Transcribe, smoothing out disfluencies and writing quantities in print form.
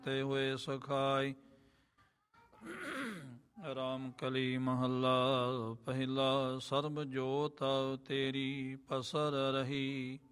ਤੇ ਹੋਏ ਸਖਾਈ। ਰਾਮ ਕਲੀ ਮਹੱਲਾ ਪਹਿਲਾ। ਸਰਬ ਜੋਤ ਤੇਰੀ ਪਸਰ ਰਹੀ,